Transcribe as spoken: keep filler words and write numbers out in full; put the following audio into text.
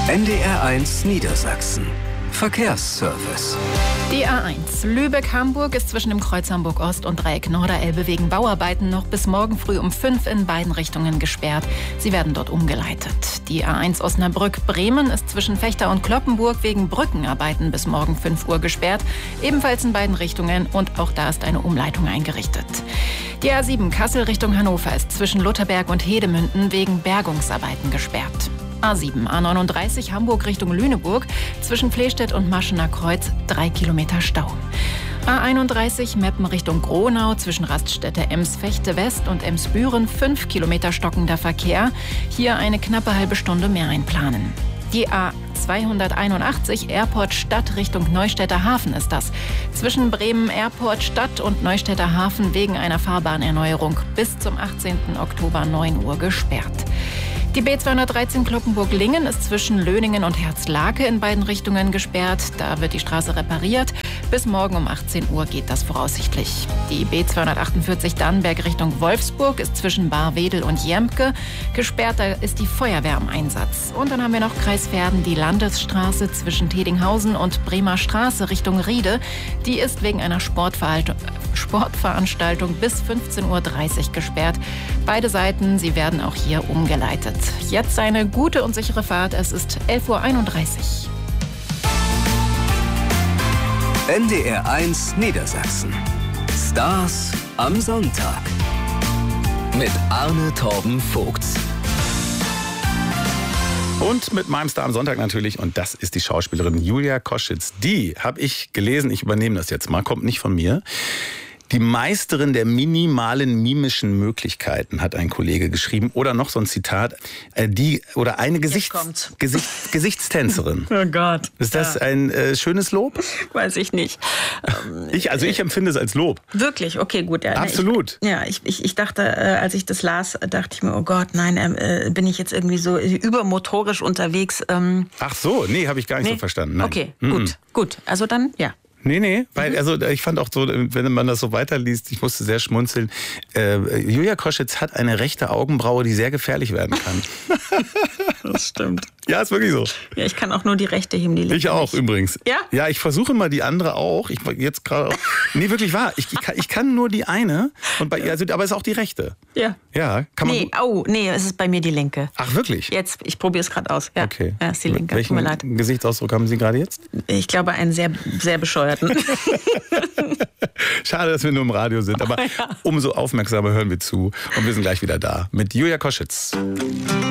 N D R eins Niedersachsen. Verkehrsservice. Die A eins Lübeck-Hamburg ist zwischen dem Kreuz Hamburg-Ost und Dreieck Norderelbe wegen Bauarbeiten noch bis morgen früh um fünf in beiden Richtungen gesperrt. Sie werden dort umgeleitet. Die A eins Osnabrück-Bremen ist zwischen Vechta und Cloppenburg wegen Brückenarbeiten bis morgen fünf Uhr gesperrt. Ebenfalls in beiden Richtungen, und auch da ist eine Umleitung eingerichtet. Die A sieben Kassel Richtung Hannover ist zwischen Lutherberg und Hedemünden wegen Bergungsarbeiten gesperrt. A sieben A neununddreißig Hamburg Richtung Lüneburg, zwischen Flehstedt und Maschener Kreuz drei Kilometer Stau. A einunddreißig Meppen Richtung Gronau, zwischen Raststätte Ems-Vechte West und Ems-Büren fünf Kilometer stockender Verkehr. Hier eine knappe halbe Stunde mehr einplanen. Die A zweihunderteinundachtzig Airport Stadt Richtung Neustädter Hafen ist das. Zwischen Bremen Airport Stadt und Neustädter Hafen wegen einer Fahrbahernerneuerung bis zum achtzehnten Oktober neun Uhr gesperrt. Die B zweihundertdreizehn Cloppenburg-Lingen ist zwischen Löningen und Herzlake in beiden Richtungen gesperrt. Da wird die Straße repariert. Bis morgen um achtzehn Uhr geht das voraussichtlich. Die B zweihundertachtundvierzig Dannenberg Richtung Wolfsburg ist zwischen Barwedel und Jemke gesperrt. Da ist die Feuerwehr im Einsatz. Und dann haben wir noch Kreis Verden, die Landesstraße zwischen Tedinghausen und Bremer Straße Richtung Riede. Die ist wegen einer Sportveranstaltung Sportveranstaltung bis fünfzehn Uhr dreißig gesperrt. Beide Seiten, sie werden auch hier umgeleitet. Jetzt eine gute und sichere Fahrt. Es ist elf Uhr einunddreißig. N D R eins Niedersachsen. Stars am Sonntag. Mit Arne Torben Vogt. Und mit meinem Star am Sonntag natürlich, und das ist die Schauspielerin Julia Koschitz. Die, habe ich gelesen, ich übernehme das jetzt mal, kommt nicht von mir. Die Meisterin der minimalen mimischen Möglichkeiten, hat ein Kollege geschrieben. Oder noch so ein Zitat, die oder eine Gesichts, Gesicht, Gesichtstänzerin. Oh Gott. Ist das ja. ein äh, schönes Lob? Weiß ich nicht. Ich, also ich empfinde es als Lob. Wirklich? Okay, gut. Ja, Absolut. Ich, ja, ich, ich, ich dachte, äh, als ich das las, dachte ich mir, oh Gott, nein, äh, bin ich jetzt irgendwie so übermotorisch unterwegs. Ähm, Ach so, nee, habe ich gar nicht nee. so verstanden. Nein. Okay, Mhm. gut, gut. Also dann, ja. Nee, nee, weil also ich fand auch so, wenn man das so weiterliest, ich musste sehr schmunzeln, äh, Julia Koschitz hat eine rechte Augenbraue, die sehr gefährlich werden kann. Das stimmt. Ja, ist wirklich so. Ja, ich kann auch nur die rechte heben, die linke Ich auch nicht. übrigens. Ja? Ja, ich versuche mal die andere auch. Ich jetzt gerade auch. Nee, wirklich wahr. Ich, ich, kann, ich kann nur die eine, und bei, also, aber es ist auch die rechte. Ja. Ja, kann man. Nee, oh, nee, es ist bei mir die linke. Ach, wirklich? Jetzt, ich probiere es gerade aus. Ja, Okay. ja, ist die linke. Welchen Tut mir leid. Gesichtsausdruck haben Sie gerade jetzt? Ich glaube, einen sehr, sehr bescheuerten. Schade, dass wir nur im Radio sind, aber Oh, ja. umso aufmerksamer hören wir zu. Und wir sind gleich wieder da mit Julia Koschitz.